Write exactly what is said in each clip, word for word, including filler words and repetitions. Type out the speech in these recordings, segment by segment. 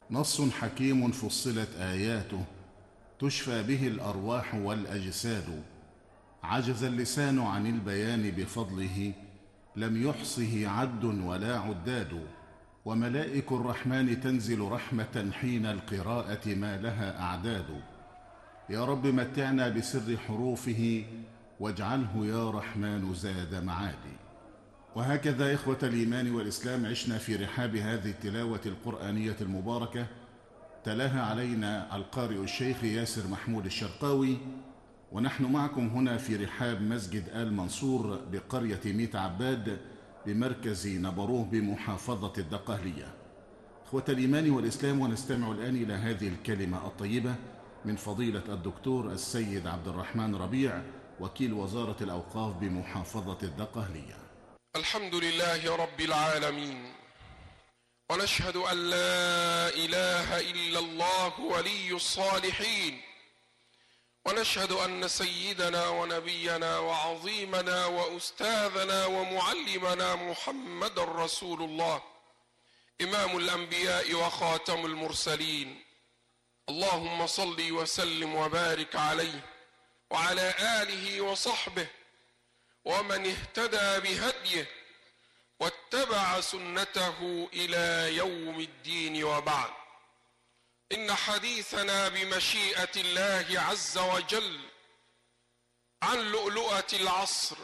نص حكيم فصلت آياته، تشفى به الأرواح والأجساد. عجز اللسان عن البيان بفضله، لم يحصه عد ولا عداد. وملائك الرحمن تنزل رحمة حين القراءة ما لها أعداد. يا رب متعنا بسر حروفه، واجعله يا رحمن زاد معادي. وهكذا إخوة الإيمان والإسلام عشنا في رحاب هذه التلاوة القرآنية المباركة. تلاها علينا القارئ الشيخ ياسر محمود الشرقاوي، ونحن معكم هنا في رحاب مسجد آل منصور بقرية ميت عباد بمركز نبروه بمحافظة الدقهلية. إخوة الإيمان والإسلام، ونستمع الآن إلى هذه الكلمة الطيبة من فضيلة الدكتور السيد عبد الرحمن ربيع، وكيل وزارة الأوقاف بمحافظة الدقهلية. الحمد لله رب العالمين، ونشهد أن لا إله إلا الله ولي الصالحين، ونشهد أن سيدنا ونبينا وعظيمنا وأستاذنا ومعلمنا محمد رسول الله، إمام الأنبياء وخاتم المرسلين. اللهم صل وسلم وبارك عليه وعلى آله وصحبه ومن اهتدى بهديه واتبع سنته إلى يوم الدين، وبعد. إن حديثنا بمشيئة الله عز وجل عن لؤلؤة العصر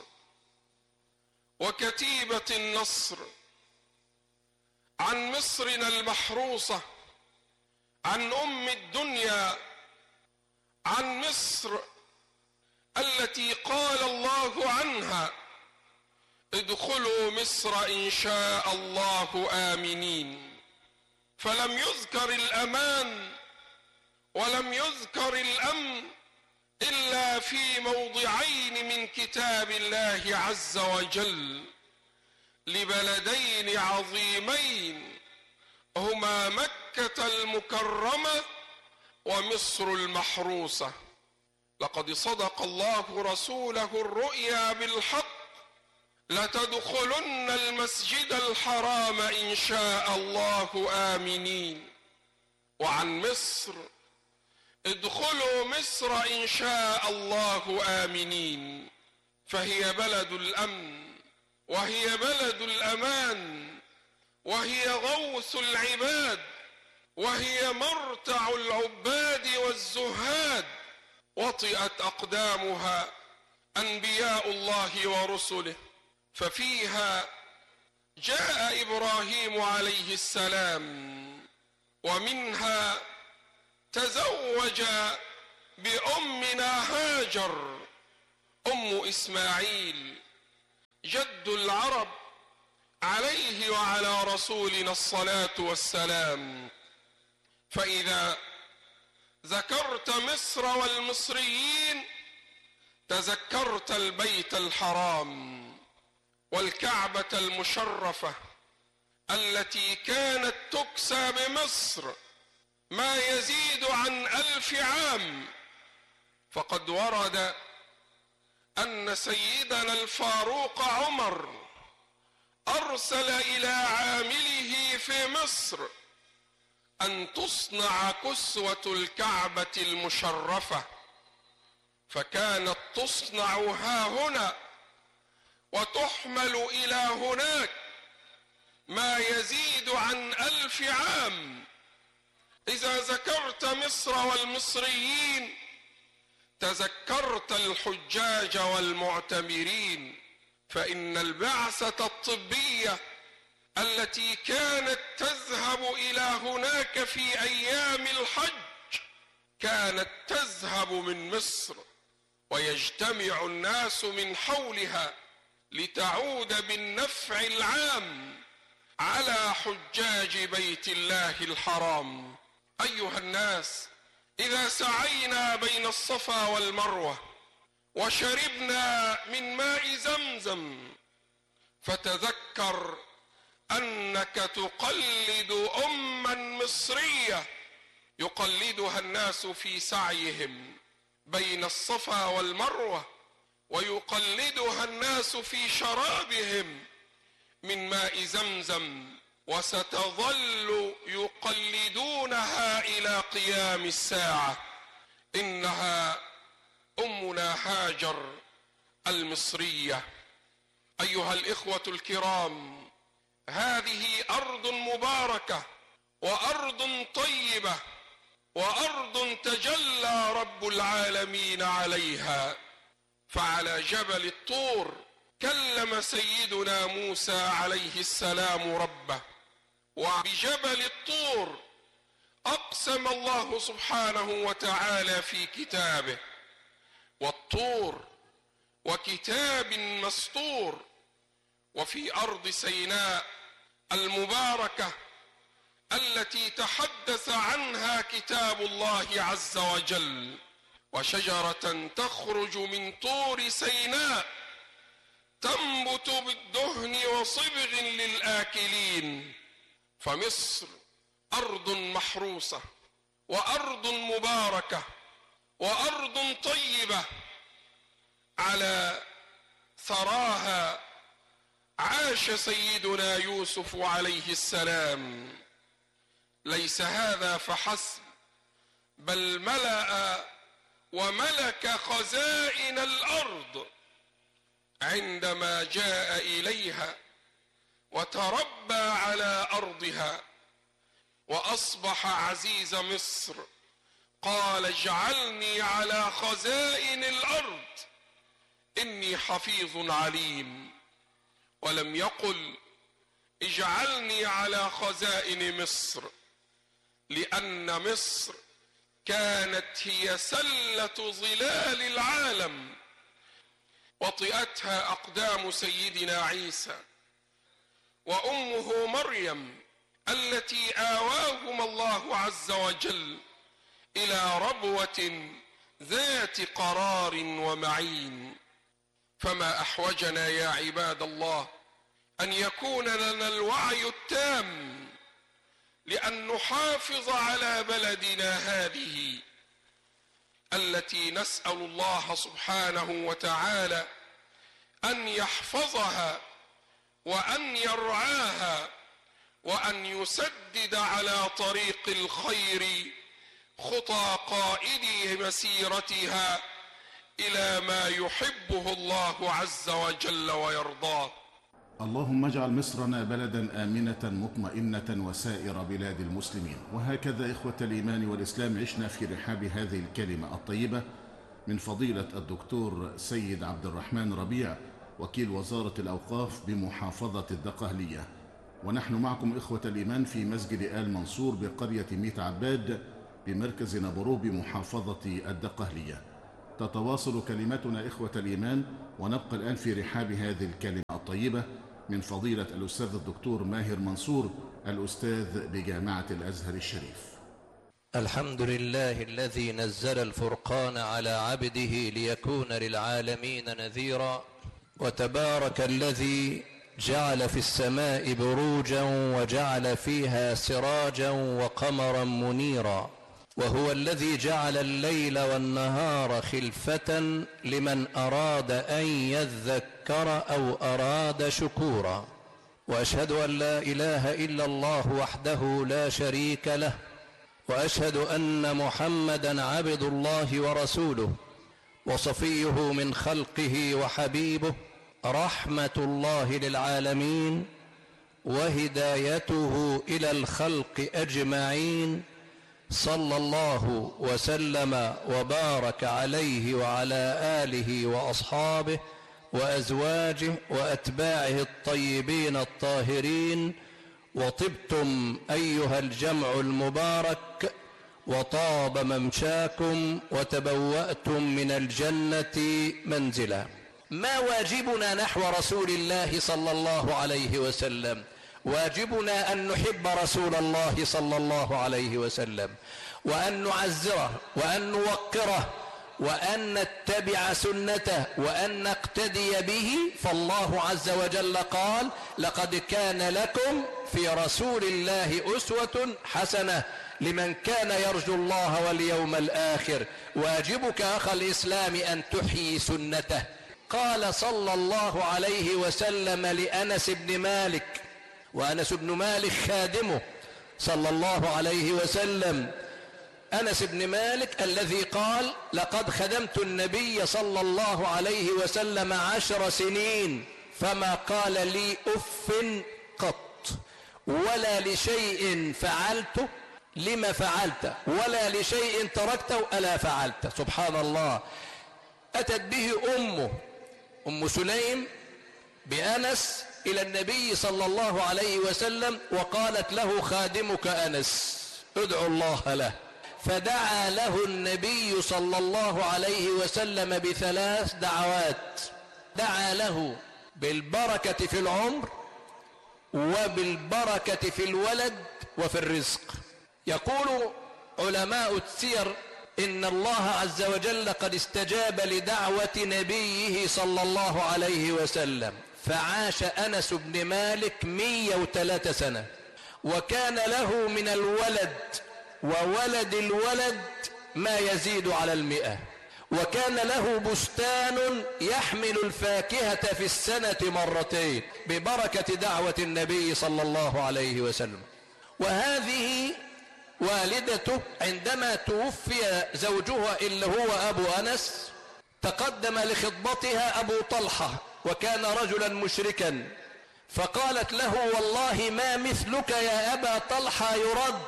وكتيبة النصر، عن مصرنا المحروسة، عن أم الدنيا، عن مصر التي قال الله عنها: ادخلوا مصر إن شاء الله آمنين. فلم يذكر الأمان ولم يذكر الأمن إلا في موضعين من كتاب الله عز وجل، لبلدين عظيمين هما مكة المكرمة ومصر المحروسة. لقد صدق الله رسوله الرؤيا بالحق: لتدخلن المسجد الحرام إن شاء الله آمنين. وعن مصر: ادخلوا مصر إن شاء الله آمنين. فهي بلد الأمن، وهي بلد الأمان، وهي غوث العباد، وهي مرتع العباد والزهاد. وطئت أقدامها أنبياء الله ورسله، ففيها جاء إبراهيم عليه السلام، ومنها تزوج بأمنا هاجر أم إسماعيل جد العرب عليه وعلى رسولنا الصلاة والسلام. فإذا ذكرت مصر والمصريين تذكرت البيت الحرام والكعبة المشرفة التي كانت تكسى بمصر ما يزيد عن ألف عام. فقد ورد أن سيدنا الفاروق عمر أرسل إلى عامله في مصر أن تصنع كسوة الكعبة المشرفة، فكانت تصنع ها هنا وتحمل إلى هناك ما يزيد عن ألف عام. إذا ذكرت مصر والمصريين تذكرت الحجاج والمعتمرين، فإن البعثة الطبية التي كانت تذهب إلى هناك في أيام الحج كانت تذهب من مصر، ويجتمع الناس من حولها لتعود بالنفع العام على حجاج بيت الله الحرام. أيها الناس، إذا سعينا بين الصفا والمروة وشربنا من ماء زمزم فتذكر أنك تقلد أما مصرية يقلدها الناس في سعيهم بين الصفا والمروة، ويقلدها الناس في شرابهم من ماء زمزم، وستظل يقلدون قيام الساعة. إنها أمنا هاجر المصرية. أيها الإخوة الكرام، هذه أرض مباركة وأرض طيبة وأرض تجلى رب العالمين عليها. فعلى جبل الطور كلم سيدنا موسى عليه السلام ربه، وبجبل الطور أقسم الله سبحانه وتعالى في كتابه: والطور وكتاب مسطور. وفي أرض سيناء المباركة التي تحدث عنها كتاب الله عز وجل: وشجرة تخرج من طور سيناء تنبت بالدهن وصبغ للآكلين. فمصر أرض محروسة وأرض مباركة وأرض طيبة، على ثراها عاش سيدنا يوسف عليه السلام. ليس هذا فحسب، بل ملأ وملك خزائن الأرض عندما جاء إليها وتربى على أرضها وأصبح عزيز مصر. قال: اجعلني على خزائن الأرض إني حفيظ عليم. ولم يقل اجعلني على خزائن مصر، لأن مصر كانت هي سلة ظلال العالم، وطئتها أقدام سيدنا عيسى وأمه مريم التي آواهما الله عز وجل إلى ربوة ذات قرار ومعين. فما أحوجنا يا عباد الله أن يكون لنا الوعي التام لأن نحافظ على بلدنا هذه التي نسأل الله سبحانه وتعالى أن يحفظها وأن يرعاها وأن يسدد على طريق الخير خطى قائدي مسيرتها إلى ما يحبه الله عز وجل ويرضاه. اللهم اجعل مصرنا بلدا آمنة مطمئنة وسائر بلاد المسلمين. وهكذا إخوة الإيمان والإسلام عشنا في رحاب هذه الكلمة الطيبة من فضيلة الدكتور سيد عبد الرحمن ربيع، وكيل وزارة الأوقاف بمحافظة الدقهلية. ونحن معكم إخوة الإيمان في مسجد آل منصور بقرية ميت عباد بمركز نبروه بمحافظة الدقهلية. تتواصل كلمتنا إخوة الإيمان، ونبقى الآن في رحاب هذه الكلمة الطيبة من فضيلة الأستاذ الدكتور ماهر منصور، الأستاذ بجامعة الأزهر الشريف. الحمد لله الذي نزل الفرقان على عبده ليكون للعالمين نذيرا، وتبارك الذي جعل في السماء بروجا وجعل فيها سراجا وقمرا منيرا، وهو الذي جعل الليل والنهار خلفة لمن أراد أن يذكر أو أراد شكورا. وأشهد أن لا إله إلا الله وحده لا شريك له، وأشهد أن محمدا عبد الله ورسوله وصفيه من خلقه وحبيبه، رحمة الله للعالمين وهدايته إلى الخلق أجمعين، صلى الله وسلم وبارك عليه وعلى آله وأصحابه وأزواجه وأتباعه الطيبين الطاهرين. وطبتم أيها الجمع المبارك، وطاب ممشاكم، وتبوأتم من الجنة منزلا. ما واجبنا نحو رسول الله صلى الله عليه وسلم؟ واجبنا أن نحب رسول الله صلى الله عليه وسلم، وأن نعزره، وأن نوقره، وأن نتبع سنته، وأن نقتدي به. فالله عز وجل قال: لقد كان لكم في رسول الله أسوة حسنة لمن كان يرجو الله واليوم الآخر. واجبك أخ الإسلام أن تحيي سنته. قال صلى الله عليه وسلم لأنس بن مالك، وأنس بن مالك خادمه صلى الله عليه وسلم: أنس بن مالك الذي قال لقد خدمت النبي صلى الله عليه وسلم عشر سنين فما قال لي أف قط ولا لشيء فعلته لما فعلت ولا لشيء تركته ألا فعلت. سبحان الله. أتت به أمه أم سليم بأنس إلى النبي صلى الله عليه وسلم وقالت له خادمك أنس ادعو الله له، فدعا له النبي صلى الله عليه وسلم بثلاث دعوات. دعا له بالبركة في العمر وبالبركة في الولد وفي الرزق. يقول علماء السير إن الله عز وجل قد استجاب لدعوة نبيه صلى الله عليه وسلم، فعاش أنس بن مالك مئة وثلاث سنة، وكان له من الولد وولد الولد ما يزيد على المئة، وكان له بستان يحمل الفاكهة في السنة مرتين ببركة دعوة النبي صلى الله عليه وسلم. وهذه والدته عندما توفي زوجها اللي هو أبو أنس تقدم لخطبتها أبو طلحة وكان رجلا مشركا، فقالت له والله ما مثلك يا أبا طلحة يرد،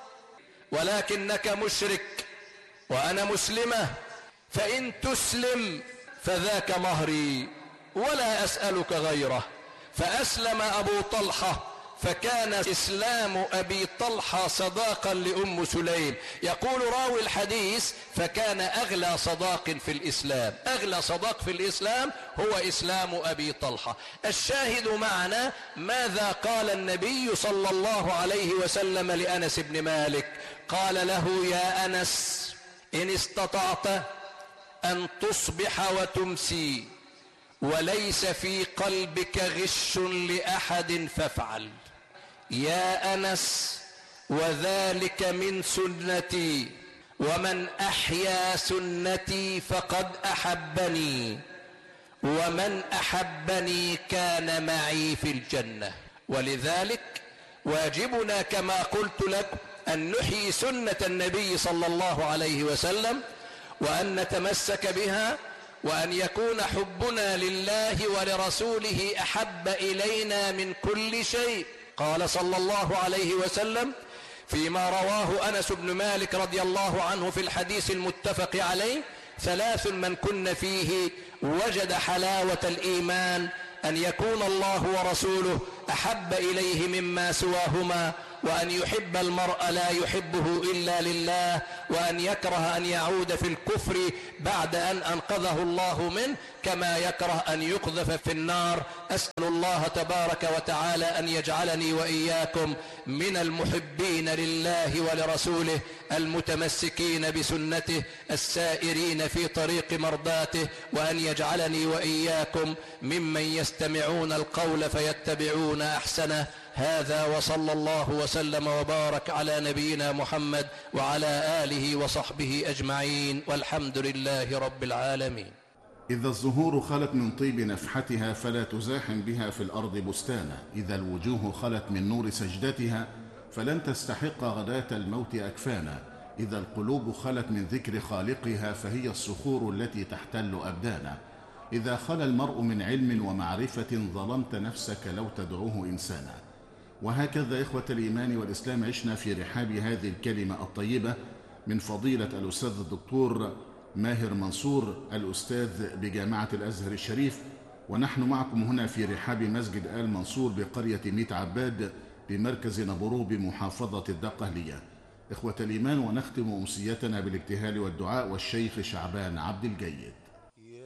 ولكنك مشرك وأنا مسلمة، فإن تسلم فذاك مهري ولا أسألك غيره. فأسلم أبو طلحة، فكان إسلام أبي طلحة صداقا لأم سليم. يقول راوي الحديث فكان أغلى صداق في الإسلام، أغلى صداق في الإسلام هو إسلام أبي طلحة. الشاهد معنا ماذا قال النبي صلى الله عليه وسلم لأنس بن مالك؟ قال له يا أنس إن استطعت أن تصبح وتمسي وليس في قلبك غش لأحد فافعل. يا أنس وذلك من سنتي، ومن أحيا سنتي فقد أحبني، ومن أحبني كان معي في الجنة. ولذلك واجبنا كما قلت لك أن نحيي سنة النبي صلى الله عليه وسلم وأن نتمسك بها، وأن يكون حبنا لله ولرسوله أحب إلينا من كل شيء. قال صلى الله عليه وسلم فيما رواه أنس بن مالك رضي الله عنه في الحديث المتفق عليه: ثلاث من كن فيه وجد حلاوة الإيمان، أن يكون الله ورسوله أحب إليه مما سواهما، وأن يحب المرء لا يحبه إلا لله، وأن يكره أن يعود في الكفر بعد أن أنقذه الله منه، كما يكره أن يقذف في النار. أسأل الله تبارك وتعالى أن يجعلني وإياكم من المحبين لله ولرسوله المتمسكين بسنته السائرين في طريق مرضاته، وأن يجعلني وإياكم ممن يستمعون القول فيتبعون أحسنه. هذا وصلى الله وسلم وبارك على نبينا محمد وعلى آله وصحبه أجمعين، والحمد لله رب العالمين. إذا الزهور خلت من طيب نفحتها فلا تزاحم بها في الأرض بستانا، إذا الوجوه خلت من نور سجدتها فلن تستحق غداة الموت أكفانا، إذا القلوب خلت من ذكر خالقها فهي الصخور التي تحتل أبدانا، إذا خلا المرء من علم ومعرفة ظلمت نفسك لو تدعوه إنسانا. وهكذا إخوة الإيمان والإسلام عشنا في رحاب هذه الكلمة الطيبة من فضيلة الأستاذ الدكتور ماهر منصور الأستاذ بجامعة الأزهر الشريف، ونحن معكم هنا في رحاب مسجد آل منصور بقرية ميت عباد بمركز نبورو بمحافظة الدقهلية. إخوة الإيمان، ونختم أمسيتنا بالابتهال والدعاء والشيخ شعبان عبد الجيد.